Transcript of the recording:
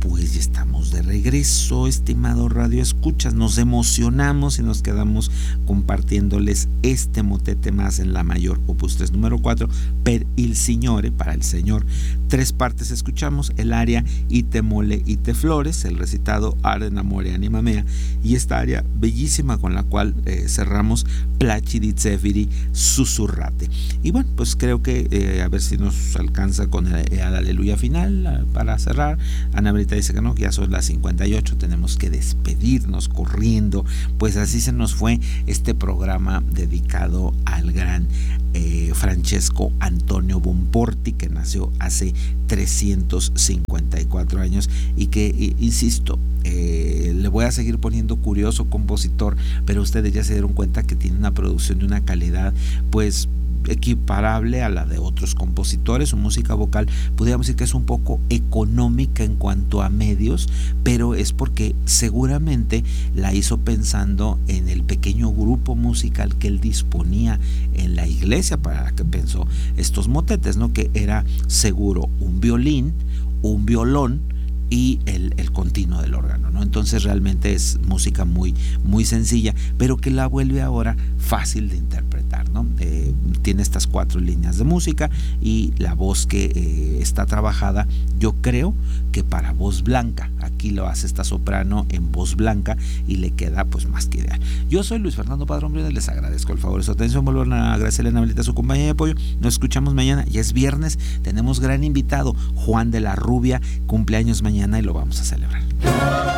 Pues ya estamos de regreso, estimado Radio Escuchas. Nos emocionamos y nos quedamos compartiéndoles este motete más en la mayor, opus 3, número 4, per il Signore, para el Señor. 3 partes escuchamos: el aria Ite mole ite flores, el recitado Arden amore anima mea, y esta aria bellísima con la cual cerramos Placidi zefiri susurrate. Y bueno, pues creo que a ver si nos alcanza con el aleluya final para cerrar. Ana Brita dice que no, que ya son las 58, tenemos que despedirnos corriendo. Pues así se nos fue este programa dedicado al gran Francesco Antonio Bomporti, que nació hace 354 años y que, insisto, le voy a seguir poniendo curioso compositor, pero ustedes ya se dieron cuenta que tiene una producción de una calidad pues equiparable a la de otros compositores. Su música vocal podríamos decir que es un poco económica en cuanto a medios, pero es porque seguramente la hizo pensando en el pequeño grupo musical que él disponía en la iglesia para la que pensó estos motetes, ¿no? Que era seguro un violín, un violón y el continuo del órgano, ¿no? Entonces realmente es música muy, muy sencilla, pero que la vuelve ahora fácil de interpretar, ¿no? Tiene estas 4 líneas de música y la voz que está trabajada, yo creo que para voz blanca. Aquí lo hace esta soprano en voz blanca y le queda pues más que ideal. Yo soy Luis Fernando Padrón Briones, les agradezco el favor de su atención. Vuelvo a agradecerle a Anabelita su compañía de apoyo. Nos escuchamos mañana, ya es viernes, tenemos gran invitado, Juan de la Rubia, cumpleaños mañana y lo vamos a celebrar.